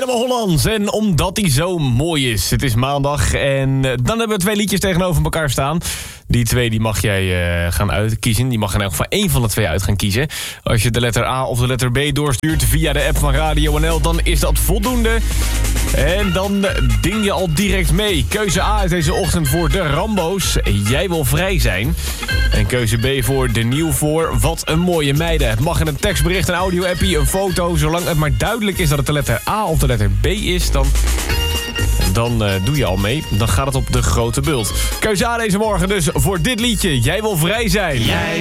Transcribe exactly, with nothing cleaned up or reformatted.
helemaal Hollands. En omdat hij zo mooi is. Het is maandag en dan hebben we twee liedjes tegenover elkaar staan. Die twee die mag jij uh, gaan uitkiezen. Die mag in elk geval één van de twee uit gaan kiezen. Als je de letter A of de letter B doorstuurt via de app van Radio N L, dan is dat voldoende. En dan ding je al direct mee. Keuze A is deze ochtend voor de Rambo's. Jij wil vrij zijn. En keuze B voor de nieuw voor Wat een mooie meiden. Het mag in een tekstbericht, een audio-appie, een foto. Zolang het maar duidelijk is dat het de letter A of de letter B is, dan... Dan uh, doe je al mee. Dan gaat het op de grote bult. Keuze A deze morgen dus voor dit liedje. Jij wil vrij zijn. Jij